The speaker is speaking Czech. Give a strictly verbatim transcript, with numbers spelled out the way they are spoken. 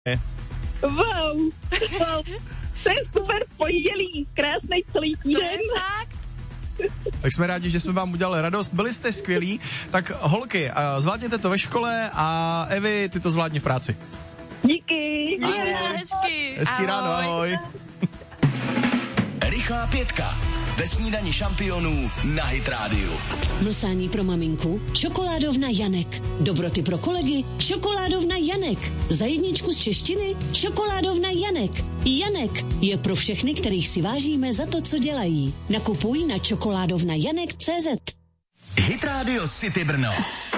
Wow, wow. To je super pondělí, krásný celý týden. Tak jsme rádi, že jsme vám udělali radost. Byli jste skvělí. Tak holky, zvládněte to ve škole a Evi, ty to zvládni v práci. Díky. Díky se hezky. Hezký ráno, ahoj. Rychlá pětka. Ve snídani šampionů na Hit Radio. Mlsání pro maminku? Čokoládovna Janek. Dobroty pro kolegy? Čokoládovna Janek. Za jedničku z češtiny? Čokoládovna Janek. Janek je pro všechny, kterých si vážíme za to, co dělají. Nakupuj na čokoládovna janek tečka cé zet. Hit Radio City Brno.